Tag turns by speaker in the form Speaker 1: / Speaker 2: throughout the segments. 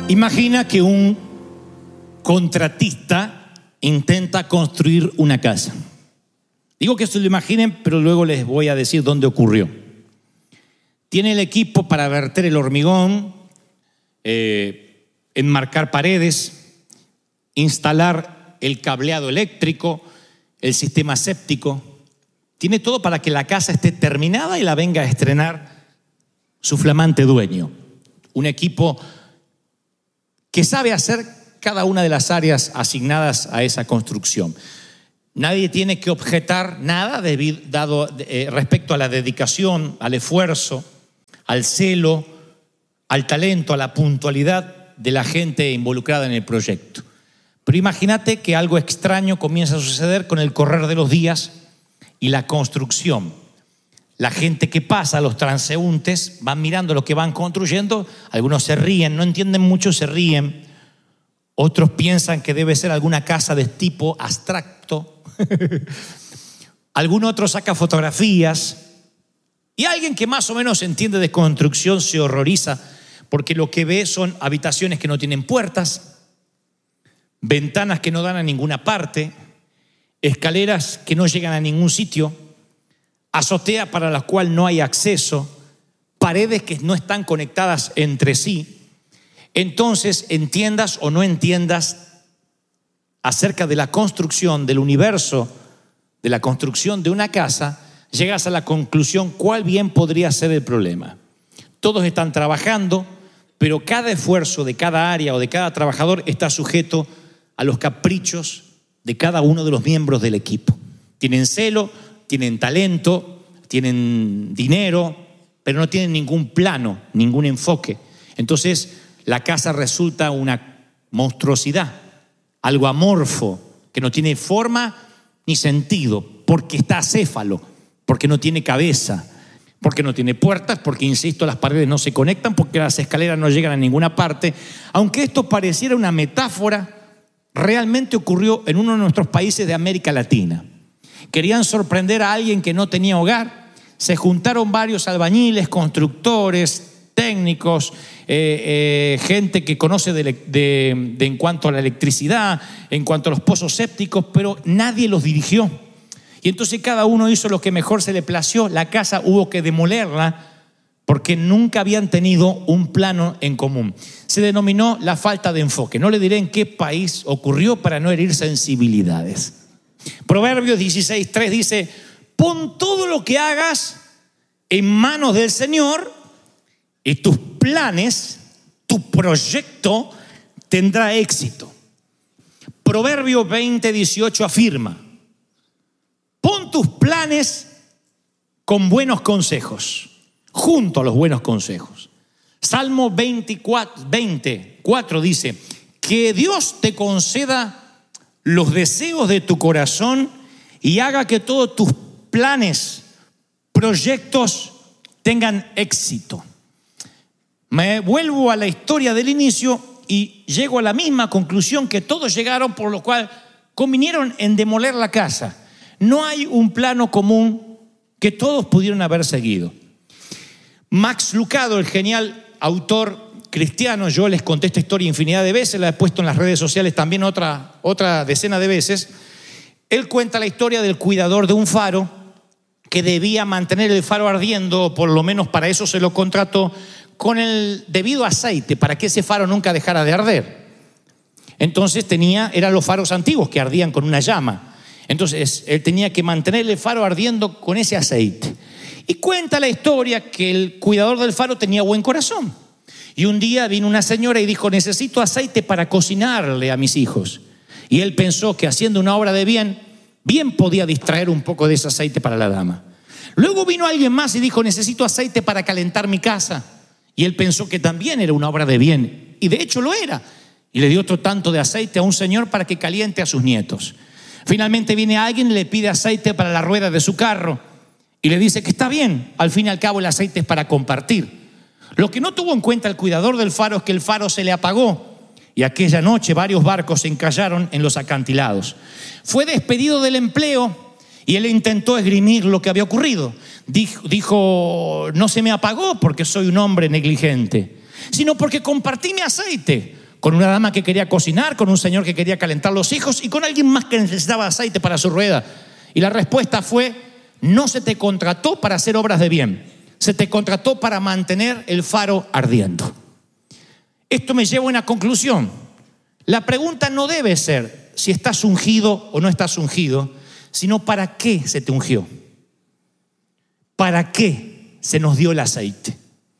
Speaker 1: Imagina que un contratista intenta construir una casa. Digo que se lo imaginen, pero luego les voy a decir dónde ocurrió. Tiene el equipo para verter el hormigón, enmarcar paredes, instalar el cableado eléctrico, el sistema séptico. Tiene todo para que la casa esté terminada y la venga a estrenar su flamante dueño. Un equipo que sabe hacer cada una de las áreas asignadas a esa construcción. Nadie tiene que objetar nada respecto a la dedicación, al esfuerzo, al celo, al talento, a la puntualidad de la gente involucrada en el proyecto. Pero imagínate que algo extraño comienza a suceder con el correr de los días y la construcción. La gente que pasa, los transeúntes, van mirando lo que van construyendo. Algunos se ríen, no entienden mucho, se ríen. Otros piensan que debe ser alguna casa de tipo abstracto. Algún otro saca fotografías. Y alguien que más o menos entiende de construcción se horroriza porque lo que ve son habitaciones que no tienen puertas, ventanas que no dan a ninguna parte, escaleras que no llegan a ningún sitio, azotea para la cual no hay acceso, paredes que no están conectadas entre sí. Entonces, entiendas o no entiendas acerca de la construcción del universo, de la construcción de una casa, llegas a la conclusión cuál bien podría ser el problema. Todos están trabajando, pero cada esfuerzo de cada área o de cada trabajador está sujeto a los caprichos de cada uno de los miembros del equipo. Tienen celo, tienen talento, tienen dinero, pero no tienen ningún plano, ningún enfoque. Entonces, la casa resulta una monstruosidad, algo amorfo, que no tiene forma ni sentido, porque está acéfalo, porque no tiene cabeza, porque no tiene puertas, porque, insisto, las paredes no se conectan, porque las escaleras no llegan a ninguna parte. Aunque esto pareciera una metáfora, realmente ocurrió en uno de nuestros países de América Latina. Querían sorprender a alguien que no tenía hogar. Se juntaron varios albañiles, constructores, técnicos, gente que conoce en cuanto a la electricidad, en cuanto a los pozos sépticos, pero nadie los dirigió. Y entonces cada uno hizo lo que mejor se le plació. La casa hubo que demolerla porque nunca habían tenido un plano en común. Se denominó la falta de enfoque. No le diré en qué país ocurrió para no herir sensibilidades. Proverbios 16:3 dice: pon todo lo que hagas en manos del Señor y tus planes, tu proyecto tendrá éxito. Proverbios 20:18 afirma: pon tus planes con buenos consejos, junto a los buenos consejos. Salmo 24 dice: que Dios te conceda los deseos de tu corazón y haga que todos tus planes, proyectos tengan éxito. Me vuelvo a la historia del inicio y llego a la misma conclusión que todos llegaron, por lo cual convinieron en demoler la casa. No hay un plano común que todos pudieron haber seguido. Max Lucado, el genial autor cristiano, yo les conté esta historia infinidad de veces, la he puesto en las redes sociales también otra decena de veces. Él cuenta la historia del cuidador de un faro que debía mantener el faro ardiendo, por lo menos para eso se lo contrató, con el debido aceite, para que ese faro nunca dejara de arder. Entonces eran los faros antiguos que ardían con una llama. Entonces él tenía que mantener el faro ardiendo con ese aceite. Y cuenta la historia que el cuidador del faro tenía buen corazón. Y un día vino una señora y dijo: necesito aceite para cocinarle a mis hijos. Y él pensó que haciendo una obra de bien podía distraer un poco de ese aceite para la dama. Luego vino alguien más y dijo: necesito aceite para calentar mi casa. Y él pensó que también era una obra de bien. Y de hecho lo era. Y le dio otro tanto de aceite a un señor para que caliente a sus nietos. Finalmente viene alguien y le pide aceite para la rueda de su carro. Y le dice que está bien. Al fin y al cabo el aceite es para compartir. Lo que no tuvo en cuenta el cuidador del faro es que el faro se le apagó. Y aquella noche varios barcos se encallaron en los acantilados. Fue despedido del empleo y él intentó esgrimir lo que había ocurrido. Dijo: no se me apagó porque soy un hombre negligente. sino porque compartí mi aceite con una dama que quería cocinar, con un señor que quería calentar los hijos y con alguien más que necesitaba aceite para su rueda. Y la respuesta fue: no se te contrató para hacer obras de bien, se te contrató para mantener el faro ardiendo. Esto me lleva a una conclusión. La pregunta no debe ser si estás ungido o no estás ungido, sino para qué se te ungió. ¿Para qué se nos dio el aceite?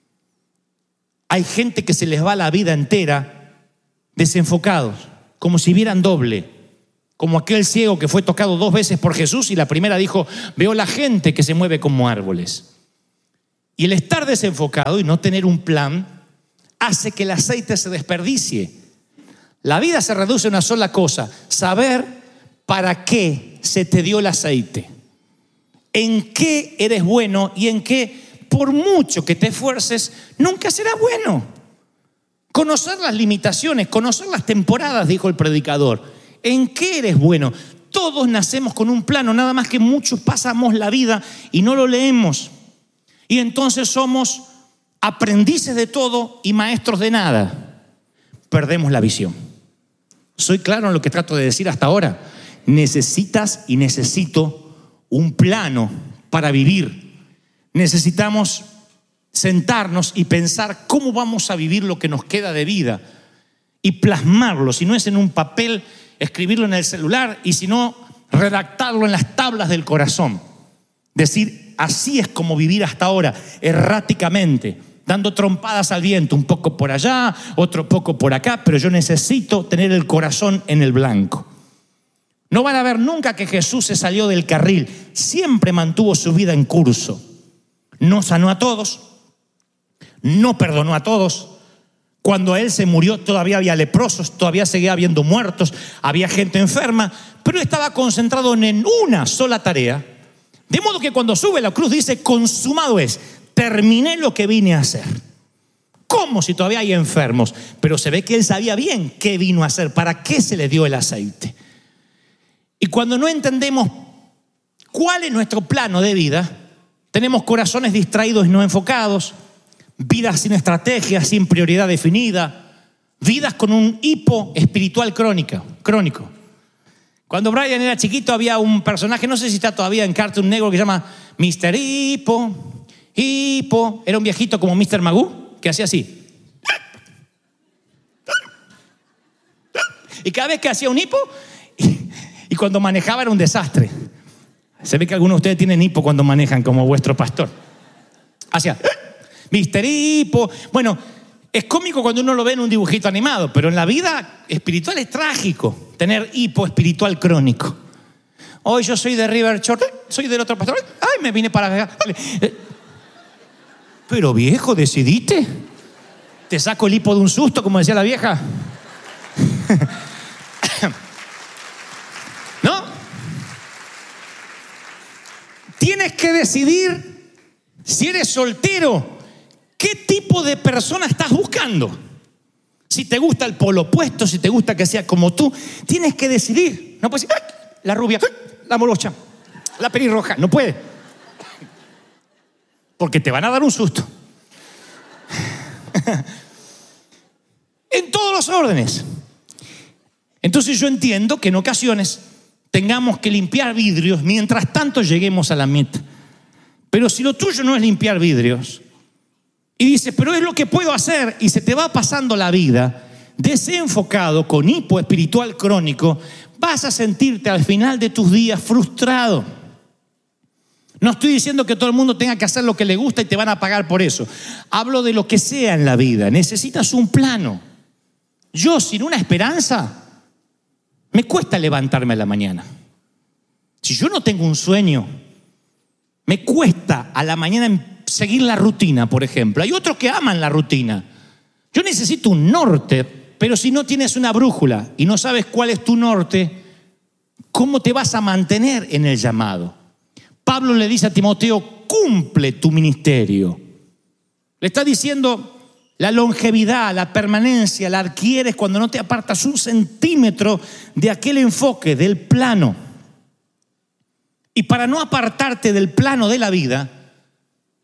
Speaker 1: Hay gente que se les va la vida entera desenfocados, como si vieran doble, como aquel ciego que fue tocado 2 veces por Jesús y la primera dijo: veo la gente que se mueve como árboles. Y el estar desenfocado y no tener un plan hace que el aceite se desperdicie. La vida se reduce a una sola cosa: saber para qué se te dio el aceite, en qué eres bueno y en qué, por mucho que te esfuerces, nunca serás bueno. Conocer las limitaciones, conocer las temporadas, dijo el predicador. ¿En qué eres bueno? Todos nacemos con un plano, nada más que muchos pasamos la vida y no lo leemos. Y entonces somos aprendices de todo y maestros de nada. Perdemos la visión. ¿Soy claro en lo que trato de decir hasta ahora? Necesitas y necesito un plano para vivir. Necesitamos sentarnos y pensar cómo vamos a vivir lo que nos queda de vida y plasmarlo. Si no es en un papel, escribirlo en el celular, y si no, redactarlo en las tablas del corazón. Decir: así es como vivir hasta ahora, erráticamente, dando trompadas al viento, un poco por allá, otro poco por acá, pero yo necesito tener el corazón en el blanco. No van a ver nunca que Jesús se salió del carril, siempre mantuvo su vida en curso. No sanó a todos, no perdonó a todos. Cuando Él se murió todavía había leprosos, todavía seguía habiendo muertos, había gente enferma, pero estaba concentrado en una sola tarea. De modo que cuando sube a la cruz dice: consumado es, terminé lo que vine a hacer. ¿Cómo si todavía hay enfermos? Pero se ve que Él sabía bien qué vino a hacer, para qué se le dio el aceite. Y cuando no entendemos cuál es nuestro plano de vida, tenemos corazones distraídos y no enfocados, vidas sin estrategia, sin prioridad definida, vidas con un hipo espiritual crónico. Cuando Brian era chiquito había un personaje, no sé si está todavía en Cartoon Network, que se llama Mr. Hippo. Era un viejito como Mr. Magoo, que hacía así. Y cada vez que hacía un hipo, y cuando manejaba era un desastre. Se ve que algunos de ustedes tienen hipo cuando manejan, como vuestro pastor. Hacía Mr. Hippo. Bueno, es cómico cuando uno lo ve en un dibujito animado, pero en la vida espiritual es trágico tener hipo espiritual crónico. Hoy yo soy de River Church, soy del otro pastor. Ay, me vine para acá. Pero viejo, decidite. Te saco el hipo de un susto, como decía la vieja. ¿No? Tienes que decidir, si eres soltero, ¿qué tipo de persona estás buscando? Si te gusta el polo opuesto, si te gusta que sea como tú, tienes que decidir. No puedes decir: ¡ay! La rubia, ¡ay! La morocha, la pelirroja. No puede. Porque te van a dar un susto. En todos los órdenes. Entonces yo entiendo que en ocasiones tengamos que limpiar vidrios mientras tanto lleguemos a la meta. Pero si lo tuyo no es limpiar vidrios, y dices: pero es lo que puedo hacer, y se te va pasando la vida desenfocado, con hipo espiritual crónico, vas a sentirte al final de tus días frustrado. No estoy diciendo que todo el mundo tenga que hacer lo que le gusta y te van a pagar por eso. Hablo de lo que sea en la vida. Necesitas un plano. Yo, sin una esperanza, me cuesta levantarme a la mañana. Si yo no tengo un sueño, me cuesta a la mañana seguir la rutina, por ejemplo. Hay otros que aman la rutina. Yo necesito un norte, pero si no tienes una brújula y no sabes cuál es tu norte, ¿cómo te vas a mantener en el llamado? Pablo le dice a Timoteo: cumple tu ministerio. Le está diciendo: la longevidad, la permanencia, la adquieres cuando no te apartas un centímetro de aquel enfoque, del plano. Y para no apartarte del plano de la vida,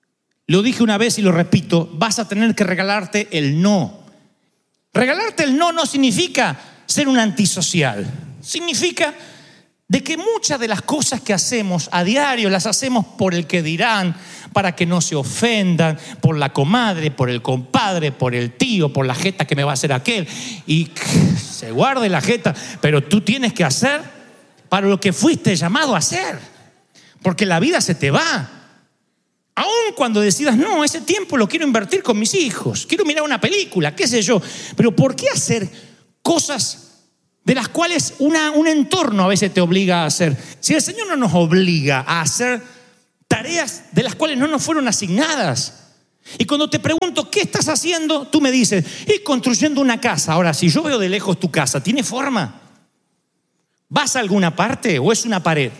Speaker 1: lo dije una vez y lo repito, vas a tener que regalarte el no. Regalarte el no significa ser un antisocial. Significa de que muchas de las cosas que hacemos a diario las hacemos por el que dirán, para que no se ofendan, por la comadre, por el compadre, por el tío, por la jeta que me va a hacer aquel. Y se guarde la jeta, pero tú tienes que hacer para lo que fuiste llamado a hacer. Porque la vida se te va. Aun cuando decidas, no, ese tiempo lo quiero invertir con mis hijos, quiero mirar una película, qué sé yo. Pero ¿por qué hacer cosas de las cuales un entorno a veces te obliga a hacer? Si el Señor no nos obliga a hacer tareas de las cuales no nos fueron asignadas. Y cuando te pregunto, ¿qué estás haciendo? Tú me dices, construyendo una casa. Ahora, si yo veo de lejos tu casa, ¿tiene forma? ¿Vas a alguna parte o es una pared?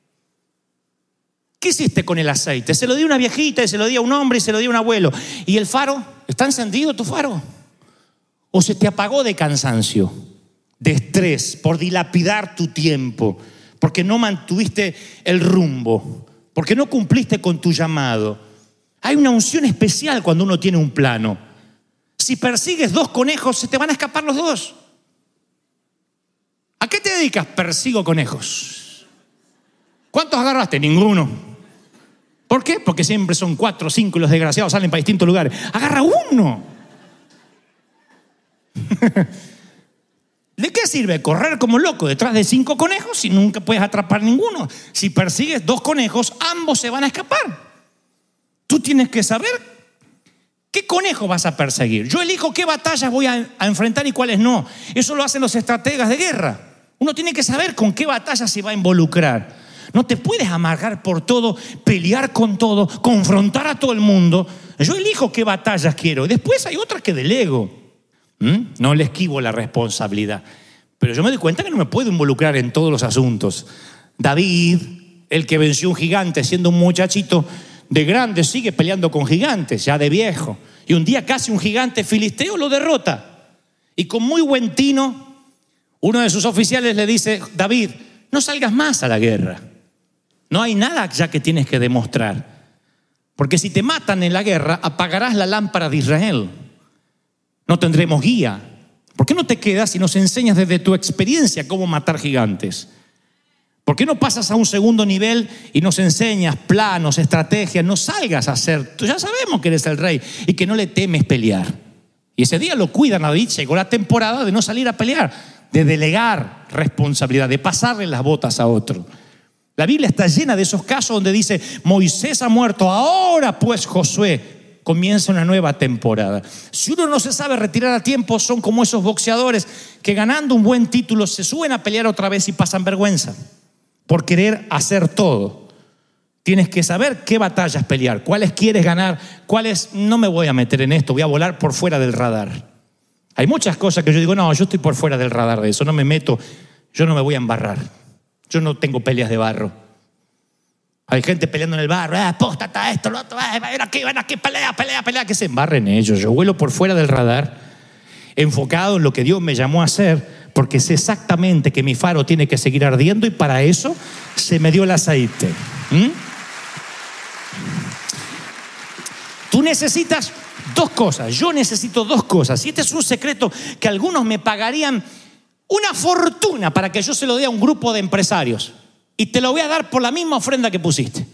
Speaker 1: ¿Qué hiciste con el aceite? Se lo di a una viejita, y se lo di a un hombre, y se lo di a un abuelo. ¿Y el faro? ¿Está encendido tu faro? ¿O se te apagó de cansancio, de estrés, por dilapidar tu tiempo, porque no mantuviste el rumbo, porque no cumpliste con tu llamado? Hay una unción especial cuando uno tiene un plano. Si persigues 2 conejos, se te van a escapar los 2. ¿A qué te dedicas? Persigo conejos. ¿Cuántos agarraste? Ninguno. ¿Por qué? Porque siempre son 4 o 5 y los desgraciados salen para distintos lugares. Agarra uno. ¿De qué sirve correr como loco detrás de 5 conejos si nunca puedes atrapar ninguno? Si persigues 2 conejos, ambos se van a escapar. Tú tienes que saber qué conejo vas a perseguir. Yo elijo qué batallas voy a enfrentar y cuáles no. Eso lo hacen los estrategas de guerra. Uno tiene que saber con qué batalla se va a involucrar. No te puedes amargar por todo, pelear con todo, confrontar a todo el mundo. Yo elijo qué batallas quiero. Y después hay otras que delego. No le esquivo la responsabilidad. Pero yo me doy cuenta que no me puedo involucrar en todos los asuntos. David, el que venció un gigante siendo un muchachito, de grande sigue peleando con gigantes, ya de viejo. Y un día casi un gigante filisteo lo derrota. Y con muy buen tino, uno de sus oficiales le dice, David, no salgas más a la guerra. No hay nada ya que tienes que demostrar. Porque si te matan en la guerra, apagarás la lámpara de Israel. No tendremos guía. ¿Por qué no te quedas y nos enseñas desde tu experiencia cómo matar gigantes? ¿Por qué no pasas a un segundo nivel y nos enseñas planos, estrategias? No salgas a hacer. Tú ya sabemos que eres el rey y que no le temes pelear. Y ese día lo cuidan a David. Llegó la temporada de no salir a pelear, de delegar responsabilidad, de pasarle las botas a otro. La Biblia está llena de esos casos donde dice, Moisés ha muerto, ahora pues Josué comienza una nueva temporada. Si uno no se sabe retirar a tiempo, son como esos boxeadores que ganando un buen título se suben a pelear otra vez y pasan vergüenza por querer hacer todo. Tienes que saber qué batallas pelear, cuáles quieres ganar, cuáles no me voy a meter en esto, voy a volar por fuera del radar. Hay muchas cosas que yo digo, no, yo estoy por fuera del radar de eso, no me meto, yo no me voy a embarrar. Yo no tengo peleas de barro. Hay gente peleando en el barro, apóstata, esto, lo otro, ven aquí, pelea, que se embarren ellos. Yo vuelo por fuera del radar, enfocado en lo que Dios me llamó a hacer, porque sé exactamente que mi faro tiene que seguir ardiendo y para eso se me dio el aceite. Tú necesitas 2 cosas, yo necesito 2 cosas. Y este es un secreto que algunos me pagarían una fortuna para que yo se lo dé a un grupo de empresarios. Y te lo voy a dar por la misma ofrenda que pusiste.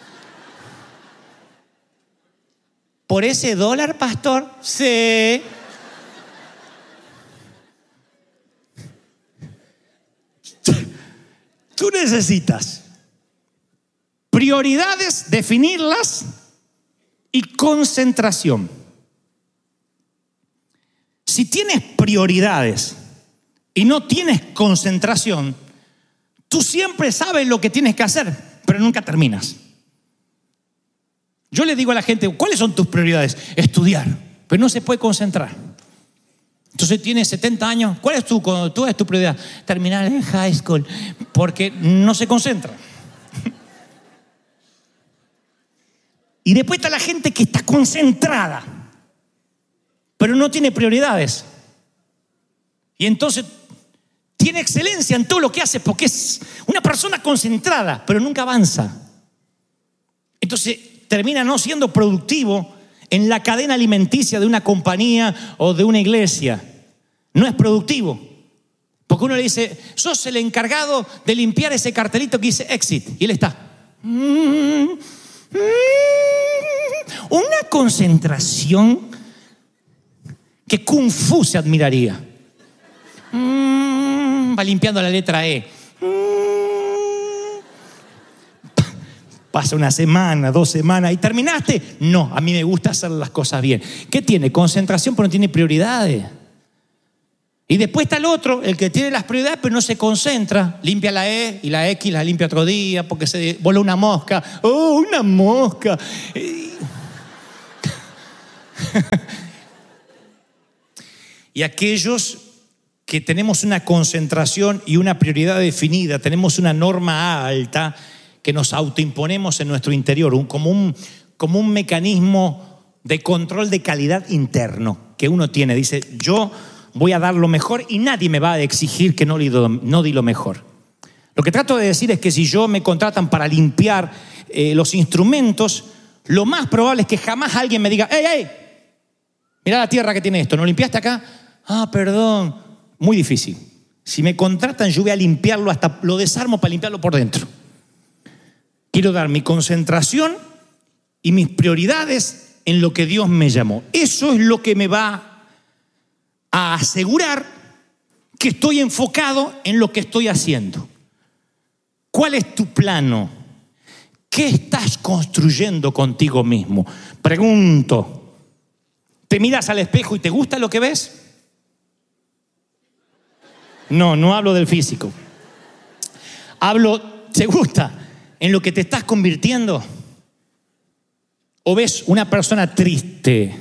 Speaker 1: ¿Por ese dólar, pastor? Sí. Tú necesitas prioridades, definirlas y concentración. Si tienes prioridades y no tienes concentración, tú siempre sabes lo que tienes que hacer, pero nunca terminas. Yo le digo a la gente, ¿cuáles son tus prioridades? Estudiar, pero no se puede concentrar. Entonces tienes 70 años, ¿cuál es tu prioridad? Terminar en high school, porque no se concentra. Y después está la gente que está concentrada, pero no tiene prioridades. Y entonces tiene excelencia en todo lo que hace porque es una persona concentrada, pero nunca avanza. Entonces termina no siendo productivo en la cadena alimenticia de una compañía o de una iglesia. No es productivo. Porque uno le dice, sos el encargado de limpiar ese cartelito que dice exit. Y él está. Una concentración que Kung Fu se admiraría. Va limpiando la letra E. Pasa una semana, 2 semanas y ¿terminaste? No, a mí me gusta hacer las cosas bien. ¿Qué tiene? Concentración, pero no tiene prioridades. Y después está el otro, el que tiene las prioridades pero no se concentra. Limpia la E y la X la limpia otro día porque se voló una mosca. ¡Oh, una mosca! Y aquellos que tenemos una concentración y una prioridad definida, tenemos una norma alta que nos autoimponemos en nuestro interior, como un mecanismo de control de calidad interno que uno tiene. Dice, yo voy a dar lo mejor y nadie me va a exigir que no di lo mejor. Lo que trato de decir es que si yo me contratan para limpiar los instrumentos, lo más probable es que jamás alguien me diga, ¡Ey! Mirá la tierra que tiene esto, ¿no limpiaste acá? Ah, perdón. Muy difícil. Si me contratan, yo voy a limpiarlo, hasta lo desarmo para limpiarlo por dentro. Quiero dar mi concentración y mis prioridades en lo que Dios me llamó. Eso es lo que me va a asegurar que estoy enfocado en lo que estoy haciendo. ¿Cuál es tu plano? ¿Qué estás construyendo contigo mismo? Pregunto, ¿te miras al espejo y te gusta lo que ves? No hablo del físico. ¿te gusta en lo que te estás convirtiendo? ¿O ves una persona triste?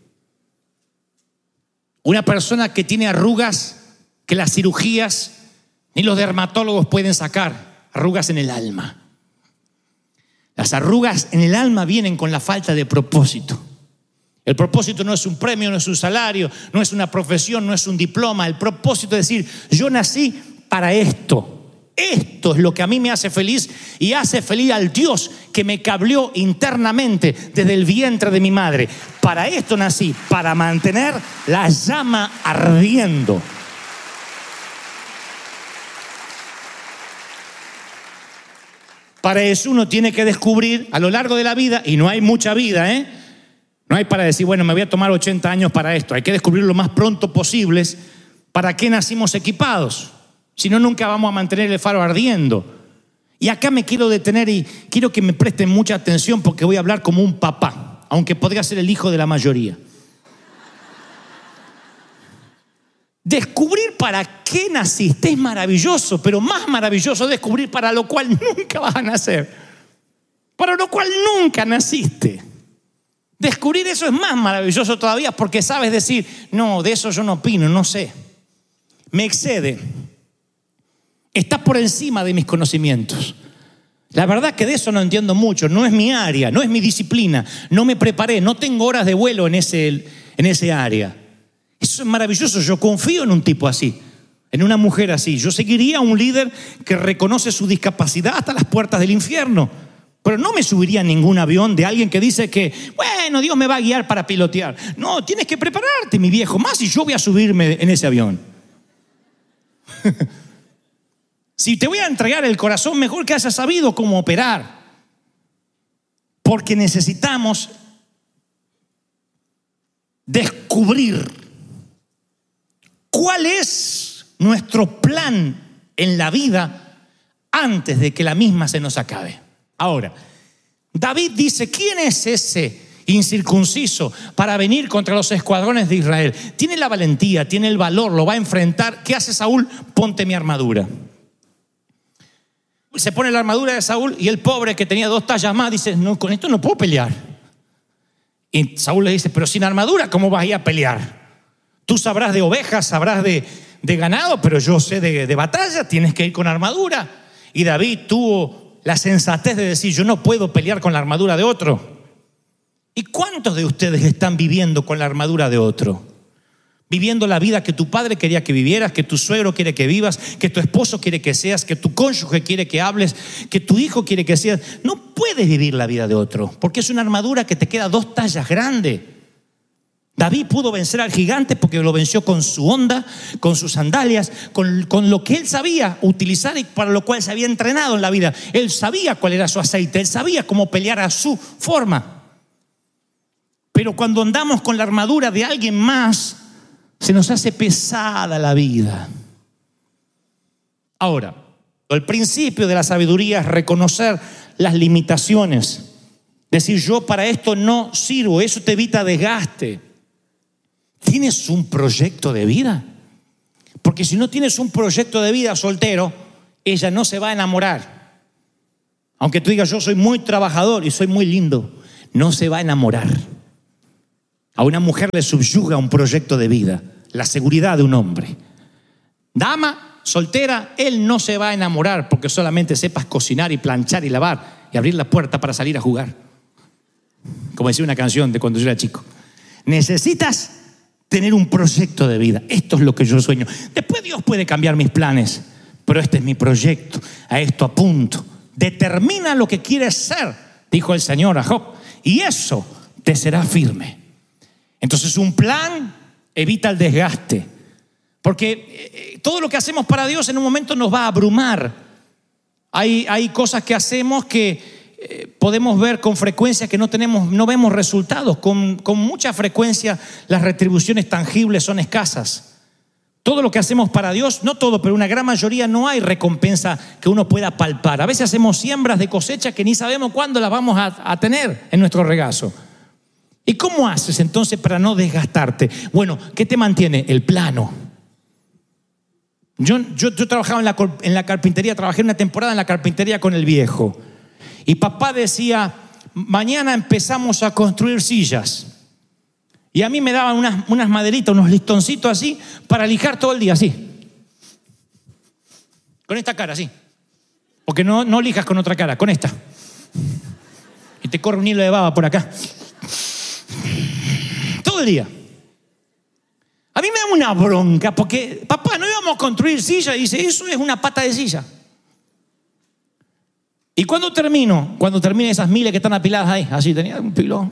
Speaker 1: Una persona que tiene arrugas que las cirugías ni los dermatólogos pueden sacar. Arrugas en el alma. Las arrugas en el alma vienen con la falta de propósito. El propósito no es un premio, no es un salario, no es una profesión, no es un diploma. El propósito es decir, yo nací para esto. Esto es lo que a mí me hace feliz y hace feliz al Dios que me cableó internamente desde el vientre de mi madre. Para esto nací, para mantener la llama ardiendo. Para eso uno tiene que descubrir a lo largo de la vida, y no hay mucha vida, no hay para decir, bueno, me voy a tomar 80 años para esto. Hay que descubrir lo más pronto posible para qué nacimos equipados. Si no, nunca vamos a mantener el faro ardiendo. Y acá me quiero detener y quiero que me presten mucha atención porque voy a hablar como un papá, aunque podría ser el hijo de la mayoría. Descubrir para qué naciste es maravilloso, pero más maravilloso es descubrir para lo cual nunca vas a nacer. Para lo cual nunca naciste. Descubrir eso es más maravilloso todavía porque sabes decir, no, de eso yo no opino, no sé. Me excede. Está por encima de mis conocimientos. La verdad que de eso no entiendo mucho, no es mi área, no es mi disciplina, no me preparé, no tengo horas de vuelo en ese área. Eso es maravilloso, yo confío en un tipo así, en una mujer así. Yo seguiría a un líder que reconoce su discapacidad hasta las puertas del infierno, pero no me subiría a ningún avión de alguien que dice que, bueno, Dios me va a guiar para pilotear. No, tienes que prepararte, mi viejo, más si yo voy a subirme en ese avión. Si te voy a entregar el corazón, mejor que hayas sabido cómo operar. Porque necesitamos descubrir cuál es nuestro plan en la vida antes de que la misma se nos acabe. Ahora, David dice, ¿quién es ese incircunciso para venir contra los escuadrones de Israel? Tiene la valentía, tiene el valor, lo va a enfrentar. ¿Qué hace Saúl? Ponte mi armadura. Se pone la armadura de Saúl y el pobre que tenía 2 tallas más dice, no, con esto no puedo pelear. Y Saúl le dice, pero sin armadura, ¿cómo vas a ir a pelear? Tú sabrás de ovejas, sabrás de ganado, pero yo sé de batalla, tienes que ir con armadura. Y David tuvo la sensatez de decir, yo no puedo pelear con la armadura de otro. ¿Y cuántos de ustedes están viviendo con la armadura de otro? viviendo la vida que tu padre quería que vivieras, que tu suegro quiere que vivas, que tu esposo quiere que seas, que tu cónyuge quiere que hables, que tu hijo quiere que seas. No puedes vivir la vida de otro, porque es una armadura que te queda 2 tallas grande. David pudo vencer al gigante porque lo venció con su honda, con sus sandalias, con lo que él sabía utilizar y para lo cual se había entrenado en la vida. Él sabía cuál era su aceite, él sabía cómo pelear a su forma. Pero cuando andamos con la armadura de alguien más, se nos hace pesada la vida. Ahora, el principio de la sabiduría es reconocer las limitaciones. Decir, yo para esto no sirvo, eso te evita desgaste. ¿Tienes un proyecto de vida? Porque si no tienes un proyecto de vida soltero, ella no se va a enamorar. Aunque tú digas, yo soy muy trabajador y soy muy lindo, no se va a enamorar. A una mujer le subyuga un proyecto de vida, la seguridad de un hombre. Dama soltera, él no se va a enamorar porque solamente sepas cocinar y planchar y lavar y abrir la puerta para salir a jugar. Como decía una canción de cuando yo era chico. Necesitas tener un proyecto de vida. Esto es lo que yo sueño. Después Dios puede cambiar mis planes, pero este es mi proyecto. A esto apunto. Determina lo que quieres ser, dijo el Señor a Job, y eso te será firme. Entonces un plan evita el desgaste, porque todo lo que hacemos para Dios en un momento nos va a abrumar. Hay cosas que hacemos que podemos ver con frecuencia que no vemos resultados. Con mucha frecuencia las retribuciones tangibles son escasas. Todo lo que hacemos para Dios, no todo, pero una gran mayoría, no hay recompensa que uno pueda palpar. A veces hacemos siembras de cosecha que ni sabemos cuándo las vamos a tener en nuestro regazo. ¿Y cómo haces entonces para no desgastarte? Bueno, ¿qué te mantiene? El plano. Yo trabajaba en la carpintería, trabajé una temporada en la carpintería con el viejo. Y papá decía, mañana empezamos a construir sillas. Y a mí me daban unas maderitas, unos listoncitos así, para lijar todo el día, así. Con esta cara, así. Porque no lijas con otra cara, con esta. Y te corre un hilo de baba por acá. Todo el día. A mí me da una bronca porque, papá, no íbamos a construir silla. Y dice, eso es una pata de silla. ¿Y cuando termine esas miles que están apiladas ahí? Así, tenía un pilón.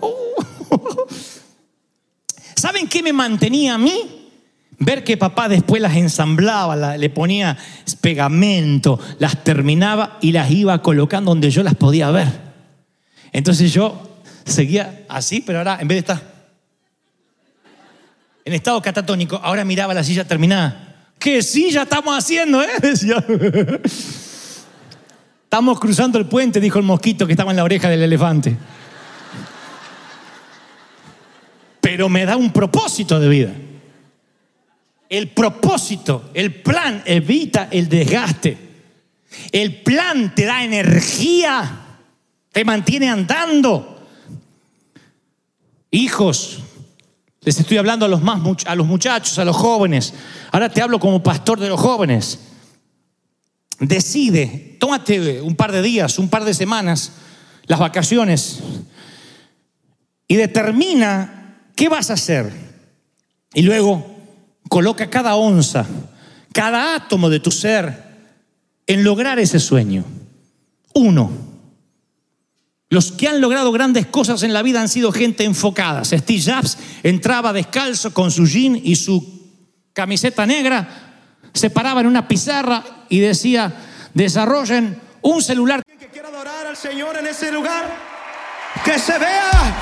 Speaker 1: ¿Saben qué me mantenía a mí? Ver que papá después las ensamblaba, le ponía pegamento, las terminaba y las iba colocando donde yo las podía ver. Entonces yo seguía así, pero ahora en vez de estar en estado catatónico, ahora miraba la silla terminada. ¿Qué silla estamos haciendo, decía. Estamos cruzando el puente, dijo el mosquito que estaba en la oreja del elefante. Pero me da un propósito de vida. El propósito, el plan evita el desgaste. El plan te da energía, te mantiene andando. Hijos, les estoy hablando a los muchachos, a los jóvenes. Ahora te hablo como pastor de los jóvenes. Decide, tómate un par de días, un par de semanas, las vacaciones, y determina qué vas a hacer. Y luego coloca cada onza, cada átomo de tu ser en lograr ese sueño. 1. Los que han logrado grandes cosas en la vida han sido gente enfocada. Steve Jobs entraba descalzo con su jean y su camiseta negra, se paraba en una pizarra y decía, desarrollen un celular.
Speaker 2: Que quiera adorar al Señor en ese lugar, que se vea